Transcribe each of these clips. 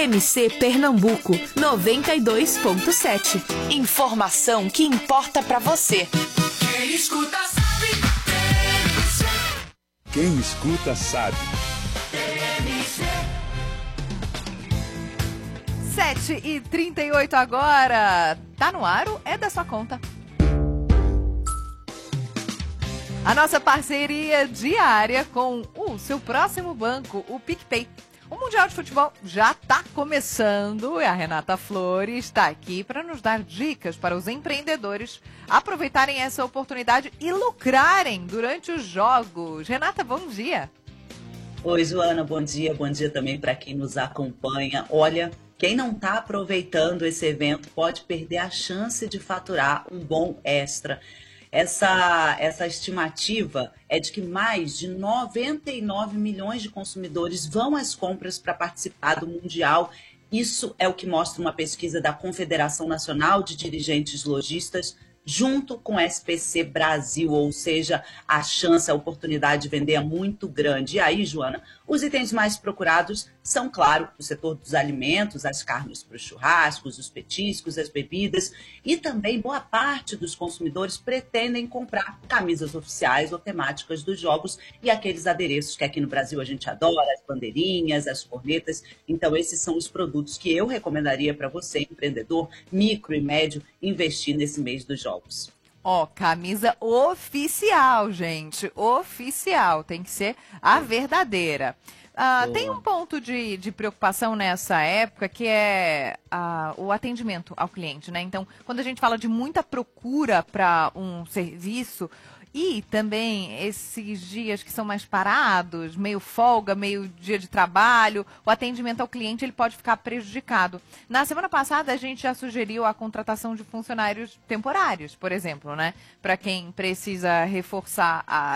MC Pernambuco 92.7. Informação que importa pra você. Quem escuta sabe. TMC. Quem escuta sabe. TMC. 7h38 agora. Tá no ar, é da sua conta. A nossa parceria diária com o seu próximo banco, o PicPay. O Mundial de Futebol já está começando e a Renata Flores está aqui para nos dar dicas para os empreendedores aproveitarem essa oportunidade e lucrarem durante os jogos. Renata, bom dia. Oi, Joana, bom dia também para quem nos acompanha. Olha, quem não está aproveitando esse evento pode perder a chance de faturar um bom extra. Essa estimativa é de que mais de 99 milhões de consumidores vão às compras para participar do Mundial. Isso é o que mostra uma pesquisa da Confederação Nacional de Dirigentes Lojistas, junto com a SPC Brasil, ou seja, a chance, a oportunidade de vender é muito grande. E aí, Joana, os itens mais procurados são, claro, o setor dos alimentos, as carnes para os churrascos, os petiscos, as bebidas, e também boa parte dos consumidores pretendem comprar camisas oficiais ou temáticas dos jogos e aqueles adereços que aqui no Brasil a gente adora, as bandeirinhas, as cornetas. Então, esses são os produtos que eu recomendaria para você, empreendedor, micro e médio, investir nesse mês dos jogos. Ó, camisa oficial, gente. Oficial. Tem que ser a verdadeira. Tem um ponto de preocupação nessa época que é o atendimento ao cliente, né? Então, quando a gente fala de muita procura para um serviço e também esses dias que são mais parados, meio folga, meio dia de trabalho, o atendimento ao cliente ele pode ficar prejudicado. Na semana passada, a gente já sugeriu a contratação de funcionários temporários, por exemplo, né? Para quem precisa reforçar a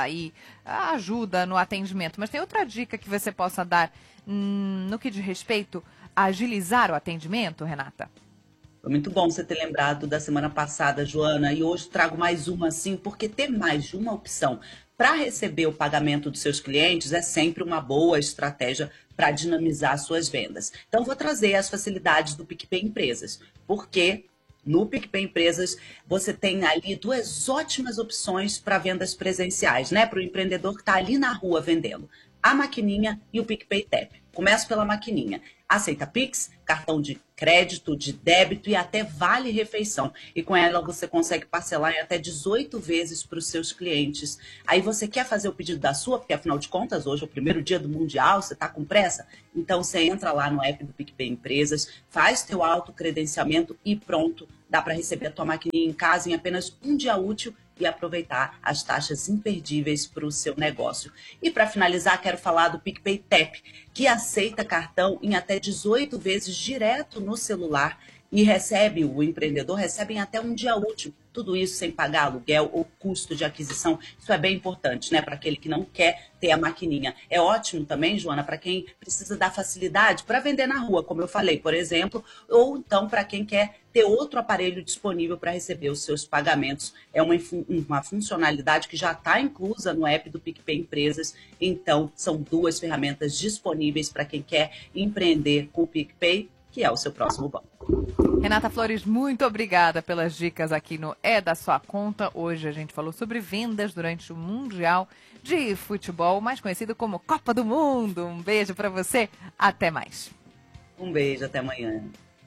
ajuda no atendimento. Mas tem outra dica que você possa dar no que diz respeito a agilizar o atendimento, Renata? Foi muito bom você ter lembrado da semana passada, Joana, e hoje trago mais uma assim, porque ter mais de uma opção para receber o pagamento dos seus clientes é sempre uma boa estratégia para dinamizar suas vendas. Então, vou trazer as facilidades do PicPay Empresas, porque no PicPay Empresas você tem ali duas ótimas opções para vendas presenciais, né? Para o empreendedor que está ali na rua vendendo. A maquininha e o PicPay Tap. Começo pela maquininha. Aceita Pix, cartão de crédito, de débito e até vale refeição. E com ela você consegue parcelar em até 18 vezes para os seus clientes. Aí você quer fazer o pedido da sua, porque afinal de contas hoje é o primeiro dia do Mundial, você está com pressa? Então você entra lá no app do PicPay Empresas, faz teu autocredenciamento e pronto. Dá para receber a tua maquininha em casa em apenas um dia útil e aproveitar as taxas imperdíveis para o seu negócio. E para finalizar, quero falar do PicPay Tap, que aceita cartão em até 18 vezes direto no celular e o empreendedor recebe em até um dia útil. Tudo isso sem pagar aluguel ou custo de aquisição. Isso é bem importante, né? Para aquele que não quer ter a maquininha. É ótimo também, Joana, para quem precisa dar facilidade para vender na rua, como eu falei, por exemplo, ou então para quem quer ter outro aparelho disponível para receber os seus pagamentos. É uma funcionalidade que já está inclusa no app do PicPay Empresas. Então, são duas ferramentas disponíveis para quem quer empreender com o PicPay, que é o seu próximo banco. Renata Flores, muito obrigada pelas dicas aqui no É da Sua Conta. Hoje a gente falou sobre vendas durante o Mundial de Futebol, mais conhecido como Copa do Mundo. Um beijo para você, até mais. Um beijo, até amanhã.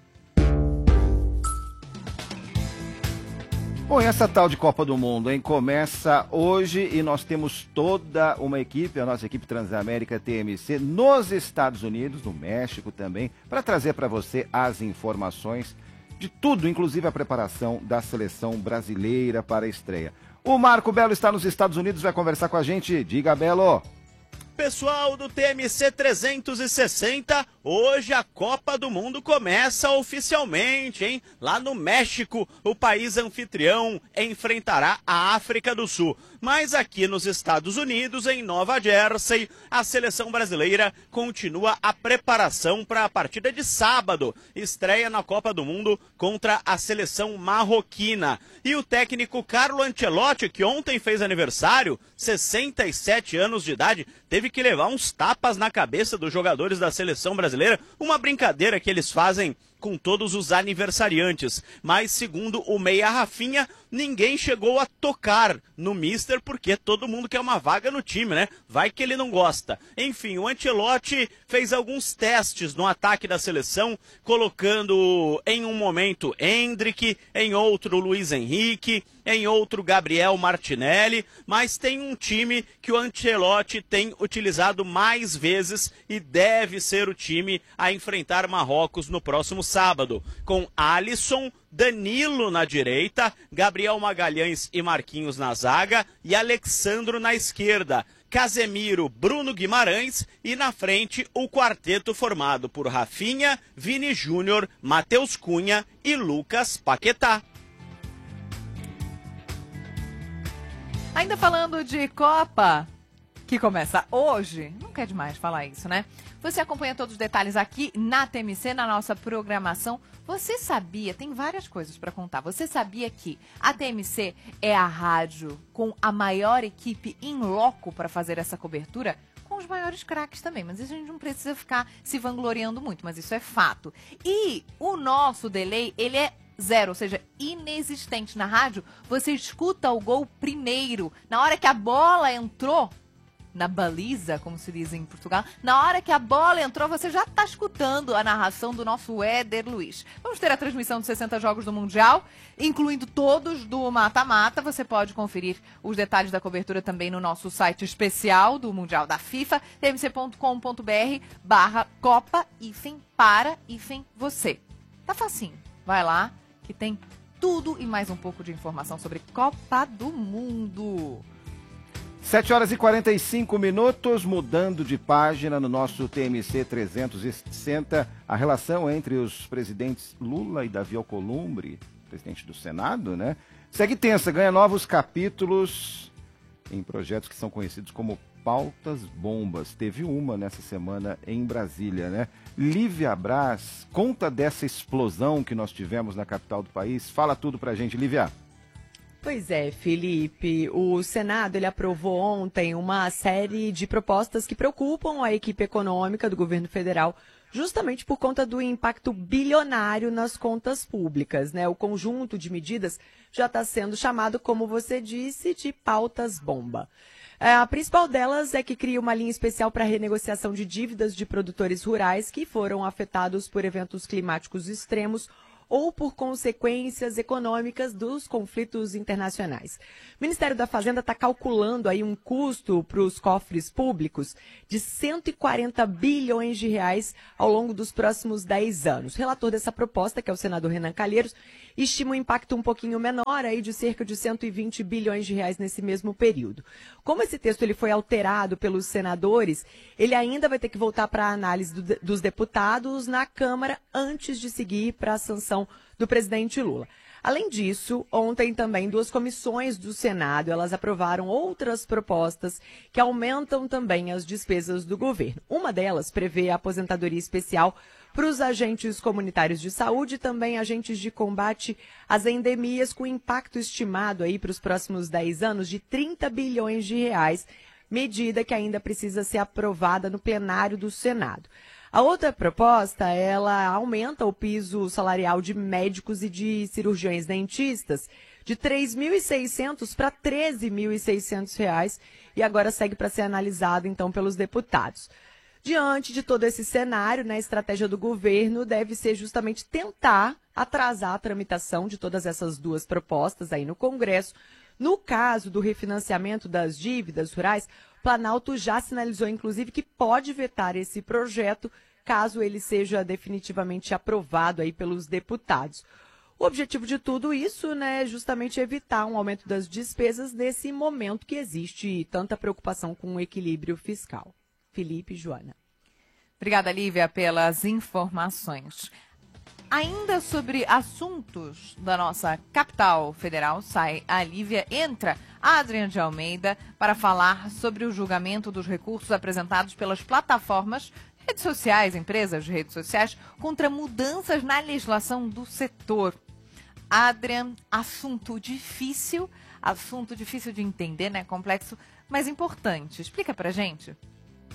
Bom, e essa tal de Copa do Mundo, hein? Começa hoje e nós temos toda uma equipe, a nossa equipe Transamérica TMC, nos Estados Unidos, no México também, para trazer para você as informações de tudo, inclusive a preparação da seleção brasileira para a estreia. O Marco Belo está nos Estados Unidos, vai conversar com a gente. Diga, Belo. Pessoal do TMC 360, hoje a Copa do Mundo começa oficialmente, hein? Lá no México, o país anfitrião enfrentará a África do Sul. Mas aqui nos Estados Unidos, em Nova Jersey, a seleção brasileira continua a preparação para a partida de sábado. Estreia na Copa do Mundo contra a seleção marroquina. E o técnico Carlo Ancelotti, que ontem fez aniversário, 67 anos de idade, teve teve que levar uns tapas na cabeça dos jogadores da seleção brasileira, uma brincadeira que eles fazem com todos os aniversariantes. Mas, segundo o meia Rafinha, ninguém chegou a tocar no Mister, porque todo mundo quer uma vaga no time, né? Vai que ele não gosta. Enfim, o Ancelotti fez alguns testes no ataque da seleção, colocando em um momento Endrick, em outro Luiz Henrique, em outro Gabriel Martinelli, mas tem um time que o Ancelotti tem utilizado mais vezes e deve ser o time a enfrentar Marrocos no próximo sábado, com Alisson, Danilo na direita, Gabriel Magalhães e Marquinhos na zaga e Alexandro na esquerda, Casemiro, Bruno Guimarães e na frente o quarteto formado por Rafinha, Vini Júnior, Matheus Cunha e Lucas Paquetá. Ainda falando de Copa, que começa hoje, nunca é demais falar isso, né? Você acompanha todos os detalhes aqui na TMC, na nossa programação. Você sabia, tem várias coisas para contar, você sabia que a TMC é a rádio com a maior equipe in loco para fazer essa cobertura? Com os maiores craques também, mas a gente não precisa ficar se vangloriando muito, mas isso é fato. E o nosso delay, ele é zero, ou seja, inexistente na rádio. Você escuta o gol primeiro, na hora que a bola entrou na baliza, como se diz em Portugal, na hora que a bola entrou, você já está escutando a narração do nosso Éder Luiz. Vamos ter a transmissão de 60 jogos do Mundial, incluindo todos do mata-mata. Você pode conferir os detalhes da cobertura também no nosso site especial do Mundial da FIFA, tmc.com.br/Copa-para-você. Tá facinho, vai lá que tem tudo e mais um pouco de informação sobre Copa do Mundo. 7h45, mudando de página no nosso TMC 360, a relação entre os presidentes Lula e Davi Alcolumbre, presidente do Senado, né? Segue tensa, ganha novos capítulos em projetos que são conhecidos como pautas bombas. Teve uma nessa semana em Brasília, né? Lívia Braz, conta dessa explosão que nós tivemos na capital do país. Fala tudo pra gente, Lívia. Pois é, Felipe, o Senado ele aprovou ontem uma série de propostas que preocupam a equipe econômica do governo federal, justamente por conta do impacto bilionário nas contas públicas, né? O conjunto de medidas já está sendo chamado, como você disse, de pautas bomba. A principal delas é que cria uma linha especial para renegociação de dívidas de produtores rurais que foram afetados por eventos climáticos extremos ou por consequências econômicas dos conflitos internacionais. O Ministério da Fazenda está calculando aí um custo para os cofres públicos de 140 bilhões de reais ao longo dos próximos 10 anos. O relator dessa proposta, que é o senador Renan Calheiros, estima um impacto um pouquinho menor, aí de cerca de 120 bilhões de reais nesse mesmo período. Como esse texto ele foi alterado pelos senadores, ele ainda vai ter que voltar para a análise dos deputados na Câmara antes de seguir para a sanção do presidente Lula. Além disso, ontem também 2 comissões do Senado, elas aprovaram outras propostas que aumentam também as despesas do governo. Uma delas prevê a aposentadoria especial para os agentes comunitários de saúde e também agentes de combate às endemias, com impacto estimado aí para os próximos 10 anos de 30 bilhões de reais, medida que ainda precisa ser aprovada no plenário do Senado. A outra proposta, ela aumenta o piso salarial de médicos e de cirurgiões dentistas de R$ 3.600 para R$ 13.600 e agora segue para ser analisado, então, pelos deputados. Diante de todo esse cenário, né, a estratégia do governo deve ser justamente tentar atrasar a tramitação de todas essas 2 propostas aí no Congresso. No caso do refinanciamento das dívidas rurais, o Planalto já sinalizou, inclusive, que pode vetar esse projeto caso ele seja definitivamente aprovado aí pelos deputados. O objetivo de tudo isso, né, é justamente evitar um aumento das despesas nesse momento que existe tanta preocupação com o equilíbrio fiscal. Felipe e Joana. Obrigada, Lívia, pelas informações. Ainda sobre assuntos da nossa capital federal, entra a Adriana de Almeida para falar sobre o julgamento dos recursos apresentados pelas plataformas, redes sociais, empresas de redes sociais, contra mudanças na legislação do setor. Adrian, assunto difícil de entender, né? Complexo, mas importante. Explica pra gente.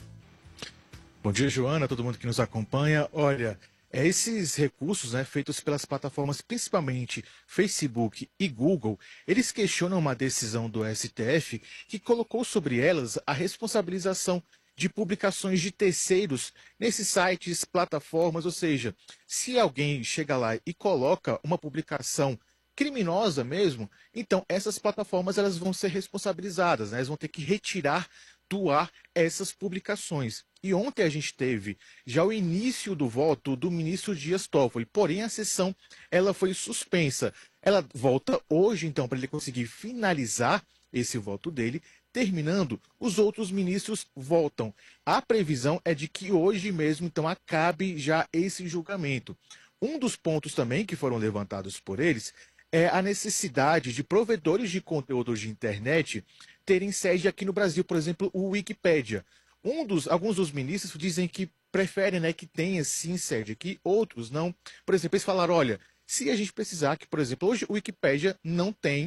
Bom dia, Joana, todo mundo que nos acompanha. Olha, esses recursos, né, feitos pelas plataformas, principalmente Facebook e Google, eles questionam uma decisão do STF que colocou sobre elas a responsabilização de publicações de terceiros nesses sites, plataformas, ou seja, se alguém chega lá e coloca uma publicação criminosa mesmo, então essas plataformas elas vão ser responsabilizadas, né? Elas vão ter que retirar do ar essas publicações. E ontem a gente teve já o início do voto do ministro Dias Toffoli, porém a sessão ela foi suspensa. Ela volta hoje, então, para ele conseguir finalizar esse voto dele. Terminando, os outros ministros voltam. A previsão é de que hoje mesmo, então, acabe já esse julgamento. Um dos pontos também que foram levantados por eles é a necessidade de provedores de conteúdos de internet terem sede aqui no Brasil, por exemplo, o Wikipédia. Alguns dos ministros dizem que preferem, né, que tenha sim sede aqui, outros não. Por exemplo, eles falaram, olha, se a gente precisar que, por exemplo, hoje o Wikipédia não tem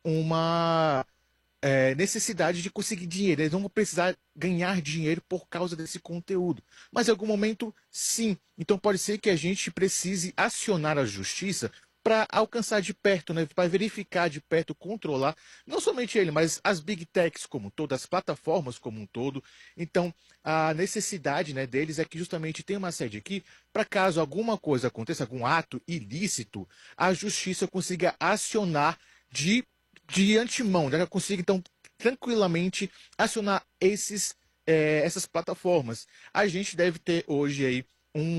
uma necessidade de conseguir dinheiro, eles não vão precisar ganhar dinheiro por causa desse conteúdo. Mas em algum momento, sim. Então pode ser que a gente precise acionar a justiça para alcançar de perto, né, para verificar de perto, controlar, não somente ele, mas as big techs como um todo, as plataformas como um todo. Então, a necessidade, né, deles é que justamente tem uma sede aqui, para caso alguma coisa aconteça, algum ato ilícito, a justiça consiga acionar de antemão, né, consiga, então, tranquilamente acionar essas plataformas. A gente deve ter hoje aí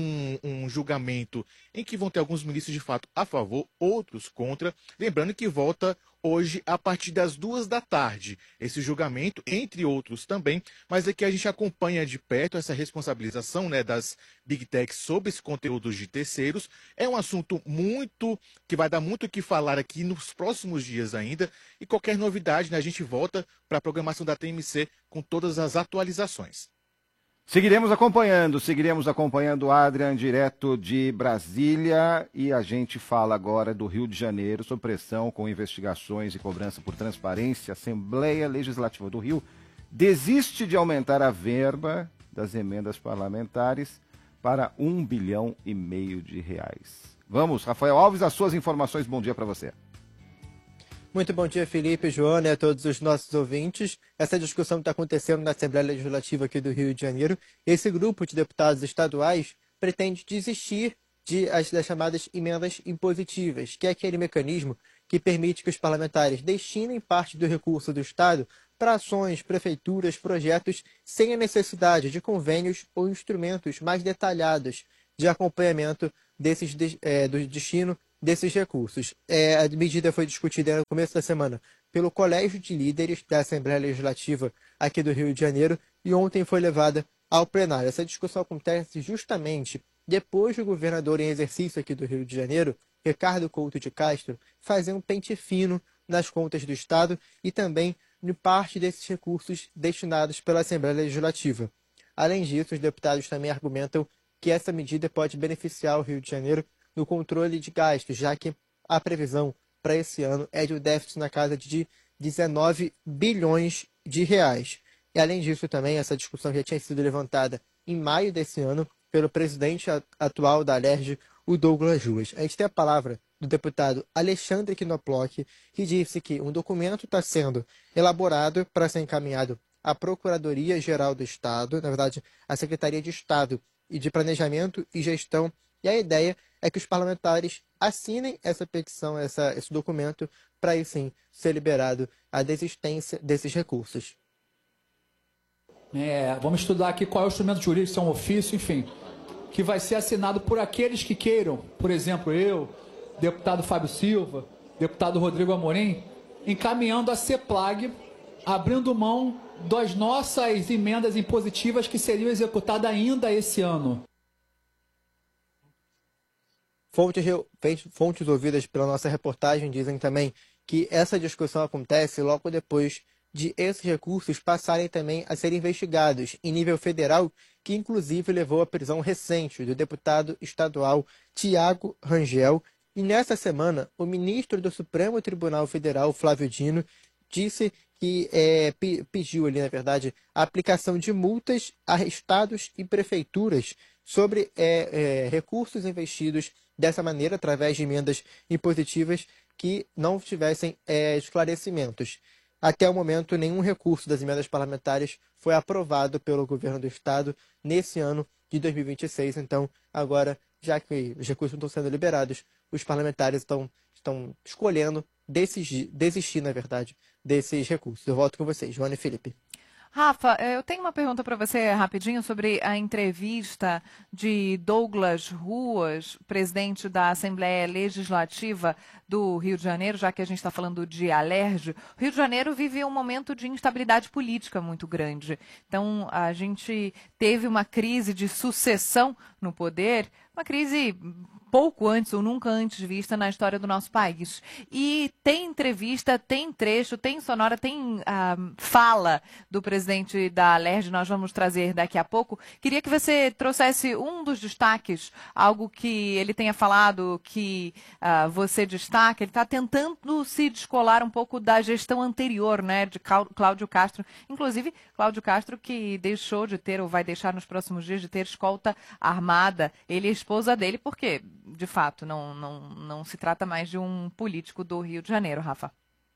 um julgamento em que vão ter alguns ministros de fato a favor, outros contra. Lembrando que volta hoje a partir das 14h, esse julgamento, entre outros também, mas aqui a gente acompanha de perto essa responsabilização, né, das Big Techs sobre esse conteúdo de terceiros. É um assunto que vai dar muito o que falar aqui nos próximos dias ainda, e qualquer novidade, né, a gente volta para a programação da TMC com todas as atualizações. Seguiremos acompanhando o Adrian, direto de Brasília, e a gente fala agora do Rio de Janeiro, sob pressão com investigações e cobrança por transparência. A Assembleia Legislativa do Rio desiste de aumentar a verba das emendas parlamentares para R$1,5 bilhão de reais. Vamos, Rafael Alves, as suas informações. Bom dia para você. Muito bom dia, Felipe, Joana e a todos os nossos ouvintes. Essa discussão está acontecendo na Assembleia Legislativa aqui do Rio de Janeiro. Esse grupo de deputados estaduais pretende desistir das chamadas emendas impositivas, que é aquele mecanismo que permite que os parlamentares destinem parte do recurso do Estado para ações, prefeituras, projetos, sem a necessidade de convênios ou instrumentos mais detalhados de acompanhamento do destino desses recursos. A medida foi discutida no começo da semana pelo Colégio de Líderes da Assembleia Legislativa aqui do Rio de Janeiro e ontem foi levada ao plenário. Essa discussão acontece justamente depois do governador em exercício aqui do Rio de Janeiro, Ricardo Couto de Castro, fazer um pente fino nas contas do Estado e também de parte desses recursos destinados pela Assembleia Legislativa. Além disso, os deputados também argumentam que essa medida pode beneficiar o Rio de Janeiro no controle de gastos, já que a previsão para esse ano é de um déficit na casa de 19 bilhões de reais. E além disso também, essa discussão já tinha sido levantada em maio desse ano pelo presidente atual da Alerj, o Douglas Ruas. A gente tem a palavra do deputado Alexandre Knoploch, que disse que um documento está sendo elaborado para ser encaminhado à Procuradoria-Geral do Estado, na verdade, à Secretaria de Estado e de Planejamento e Gestão, e a ideia é que os parlamentares assinem essa petição, esse documento, para aí sim ser liberado a desistência desses recursos. Vamos estudar aqui qual é o instrumento jurídico, se é um ofício, enfim, que vai ser assinado por aqueles que queiram, por exemplo, eu, deputado Fábio Silva, deputado Rodrigo Amorim, encaminhando a CEPLAG, abrindo mão das nossas emendas impositivas que seriam executadas ainda esse ano. Fontes ouvidas pela nossa reportagem dizem também que essa discussão acontece logo depois de esses recursos passarem também a serem investigados em nível federal, que inclusive levou à prisão recente do deputado estadual Tiago Rangel. E nessa semana, o ministro do Supremo Tribunal Federal, Flávio Dino, disse que pediu ali, na verdade, a aplicação de multas a estados e prefeituras sobre recursos investidos dessa maneira, através de emendas impositivas que não tivessem esclarecimentos. Até o momento, nenhum recurso das emendas parlamentares foi aprovado pelo governo do estado nesse ano de 2026. Então, agora, já que os recursos não estão sendo liberados, os parlamentares estão escolhendo desistir, na verdade, desses recursos. Eu volto com vocês, Joana e Felipe. Rafa, eu tenho uma pergunta para você rapidinho sobre a entrevista de Douglas Ruas, presidente da Assembleia Legislativa do Rio de Janeiro, já que a gente está falando de Alerj. O Rio de Janeiro vive um momento de instabilidade política muito grande. Então, a gente teve uma crise de sucessão no poder, uma crise pouco antes ou nunca antes vista na história do nosso país. E tem entrevista, tem trecho, tem sonora, tem fala do presidente da Alerj, nós vamos trazer daqui a pouco. Queria que você trouxesse um dos destaques, algo que ele tenha falado, que você destaca. Ele está tentando se descolar um pouco da gestão anterior, né, de Cláudio Castro. Inclusive, Cláudio Castro, que deixou de ter, ou vai deixar nos próximos dias, de ter escolta armada. Ele e a esposa dele, porque de fato, não se trata mais de um político do Rio de Janeiro, Rafa.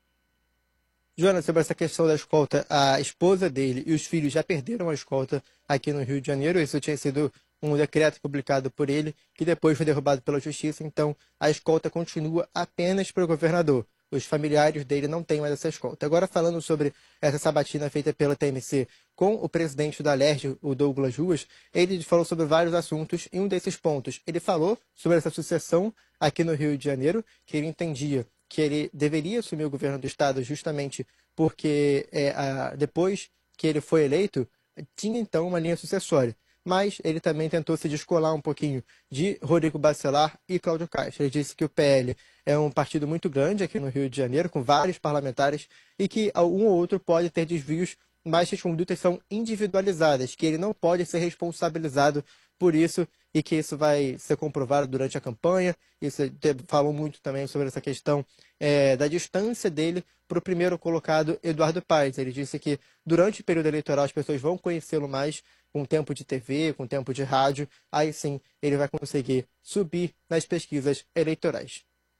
Joana, sobre essa questão da escolta, a esposa dele e os filhos já perderam a escolta aqui no Rio de Janeiro. Isso tinha sido um decreto publicado por ele, que depois foi derrubado pela justiça. Então, a escolta continua apenas para o governador. Os familiares dele não têm mais essa escolta. Agora, falando sobre essa sabatina feita pela TMC com o presidente da Alerj, o Douglas Ruas, ele falou sobre vários assuntos. E um desses pontos, ele falou sobre essa sucessão aqui no Rio de Janeiro, que ele entendia que ele deveria assumir o governo do estado justamente porque depois que ele foi eleito, tinha então uma linha sucessória. Mas ele também tentou se descolar um pouquinho de Rodrigo Bacelar e Cláudio Castro. Ele disse que o PL é um partido muito grande aqui no Rio de Janeiro, com vários parlamentares, e que um ou outro pode ter desvios, mas as condutas são individualizadas, que ele não pode ser responsabilizado por isso e que isso vai ser comprovado durante a campanha. Isso falou muito também sobre essa questão da distância dele para o primeiro colocado, Eduardo Paes. Ele disse que durante o período eleitoral as pessoas vão conhecê-lo mais com tempo de TV, com tempo de rádio. Aí sim ele vai conseguir subir nas pesquisas eleitorais.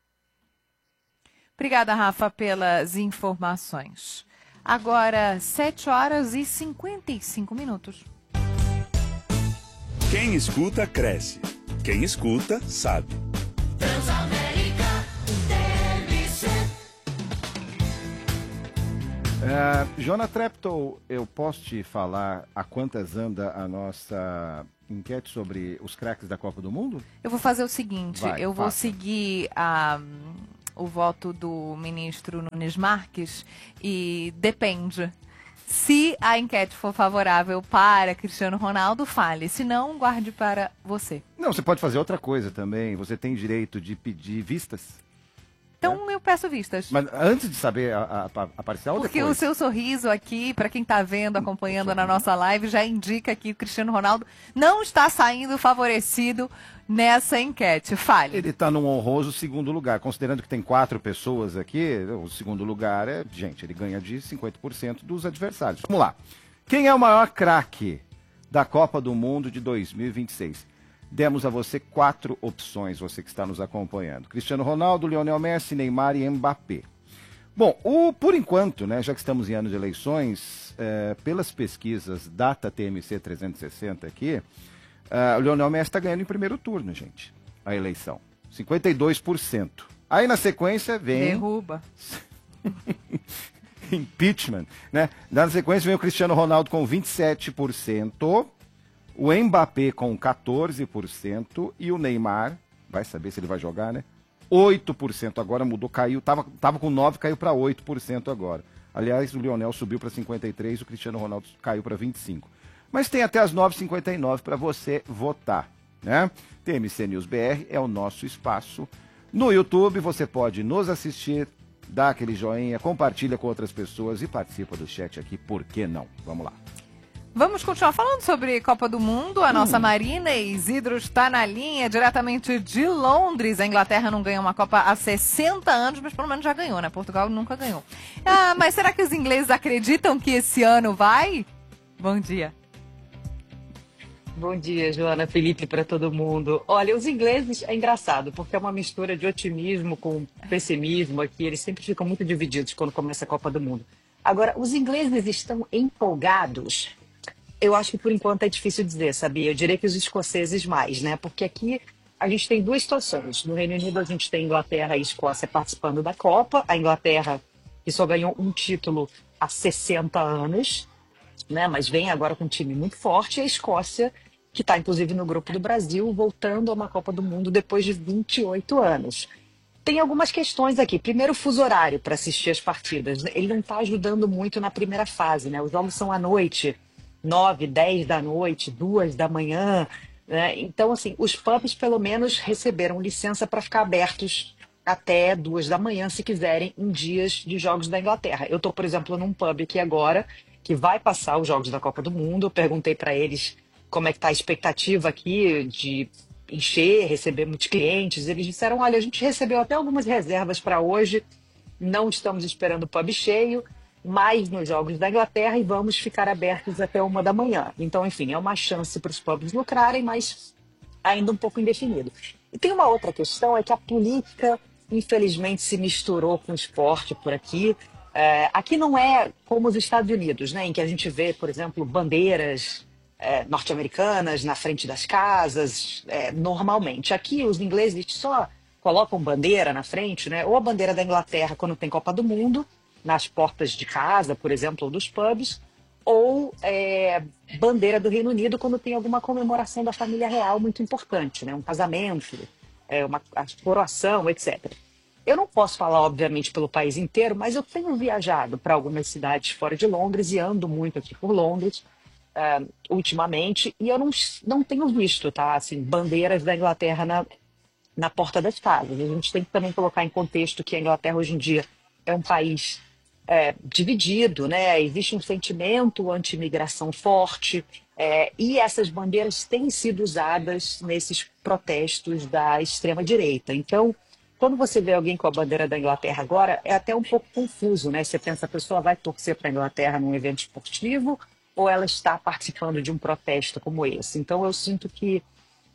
Obrigada, Rafa, pelas informações. Agora, 7h55. Quem escuta, cresce. Quem escuta, sabe. Transamérica, TMC. Jona Treptow, eu posso te falar a quantas anda a nossa enquete sobre os craques da Copa do Mundo? Eu vou fazer o seguinte, eu vou faça. seguir o voto do ministro Nunes Marques e depende. Se a enquete for favorável para Cristiano Ronaldo, fale. Se não, guarde para você. Não, você pode fazer outra coisa também. Você tem direito de pedir vistas. Então eu peço vistas. Mas antes de saber a parcial, Porque depois? o seu sorriso aqui, para quem está vendo, acompanhando na nossa live, já indica que o Cristiano Ronaldo não está saindo favorecido nessa enquete. Fale. Ele está num honroso segundo lugar. Considerando que tem 4 pessoas aqui, o segundo lugar ele ganha de 50% dos adversários. Vamos lá. Quem é o maior craque da Copa do Mundo de 2026? Demos a você 4 opções, você que está nos acompanhando. Cristiano Ronaldo, Lionel Messi, Neymar e Mbappé. Bom, por enquanto, né, já que estamos em ano de eleições, pelas pesquisas Data TMC 360 aqui, o Lionel Messi está ganhando em primeiro turno, gente, a eleição. 52%. Aí na sequência vem... Derruba. Impeachment, né? Na sequência vem o Cristiano Ronaldo com 27%. O Mbappé com 14% e o Neymar, vai saber se ele vai jogar, né? 8%, agora mudou, caiu, tava com 9%, caiu para 8% agora. Aliás, o Lionel subiu para 53%, o Cristiano Ronaldo caiu para 25%. Mas tem até as 9h59 para você votar, né? TMC News BR é o nosso espaço. No YouTube você pode nos assistir, dá aquele joinha, compartilha com outras pessoas e participa do chat aqui, por que não? Vamos lá. Vamos continuar falando sobre Copa do Mundo. A nossa Marina Isidro está na linha, diretamente de Londres. A Inglaterra não ganha uma Copa há 60 anos, mas pelo menos já ganhou, né? Portugal nunca ganhou. Mas será que os ingleses acreditam que esse ano vai? Bom dia. Bom dia, Joana, Felipe, para todo mundo. Olha, os ingleses é engraçado, porque é uma mistura de otimismo com pessimismo aqui. Eles sempre ficam muito divididos quando começa a Copa do Mundo. Agora, os ingleses estão empolgados. Eu acho que por enquanto é difícil dizer, sabia? Eu diria que os escoceses mais, né? Porque aqui a gente tem duas situações. No Reino Unido a gente tem Inglaterra e Escócia participando da Copa. A Inglaterra, que só ganhou um título há 60 anos, né? Mas vem agora com um time muito forte. E a Escócia, que está inclusive no grupo do Brasil, voltando a uma Copa do Mundo depois de 28 anos. Tem algumas questões aqui. Primeiro, o fuso horário para assistir as partidas. Ele não está ajudando muito na primeira fase, né? Os jogos são à noite. 9, 10 da noite, 2 da manhã, né? Então, assim, os pubs pelo menos receberam licença para ficar abertos até 2 da manhã, se quiserem, em dias de jogos da Inglaterra. Eu estou, por exemplo, num pub aqui agora, que vai passar os jogos da Copa do Mundo. Eu perguntei para eles como é que está a expectativa aqui de encher, receber muitos clientes. Eles disseram, olha, a gente recebeu até algumas reservas para hoje, não estamos esperando o pub cheio, mais nos jogos da Inglaterra e vamos ficar abertos até 1 da manhã. Então, enfim, é uma chance para os pubs lucrarem, mas ainda um pouco indefinido. E tem uma outra questão, é que a política, infelizmente, se misturou com o esporte por aqui. Aqui não é como os Estados Unidos, né, em que a gente vê, por exemplo, bandeiras norte-americanas na frente das casas, normalmente. Aqui os ingleses só colocam bandeira na frente, né, ou a bandeira da Inglaterra quando tem Copa do Mundo, nas portas de casa, por exemplo, ou dos pubs, ou bandeira do Reino Unido quando tem alguma comemoração da família real muito importante, né? Um casamento, uma coroação, etc. Eu não posso falar, obviamente, pelo país inteiro, mas eu tenho viajado para algumas cidades fora de Londres e ando muito aqui por Londres ultimamente, e eu não tenho visto, tá? Assim, bandeiras da Inglaterra na porta das casas. A gente tem que também colocar em contexto que a Inglaterra hoje em dia é um país dividido, né? Existe um sentimento anti-imigração forte, e essas bandeiras têm sido usadas nesses protestos da extrema-direita. Então, quando você vê alguém com a bandeira da Inglaterra agora, é até um pouco confuso, né? Você pensa, a pessoa vai torcer para a Inglaterra num evento esportivo ou ela está participando de um protesto como esse? Então, eu sinto que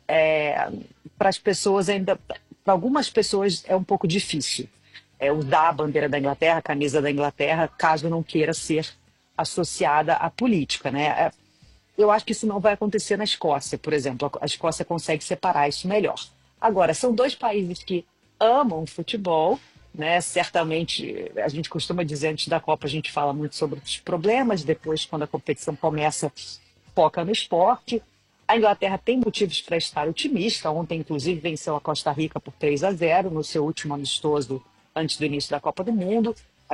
para as pessoas ainda, para algumas pessoas é um pouco difícil usar a bandeira da Inglaterra, a camisa da Inglaterra, caso não queira ser associada à política, né? Eu acho que isso não vai acontecer na Escócia, por exemplo. A Escócia consegue separar isso melhor. Agora, são dois países que amam futebol, né? Certamente, a gente costuma dizer antes da Copa, a gente fala muito sobre os problemas, depois, quando a competição começa, foca no esporte. A Inglaterra tem motivos para estar otimista. Ontem, inclusive, venceu a Costa Rica por 3-0 no seu último amistoso antes do início da Copa do Mundo.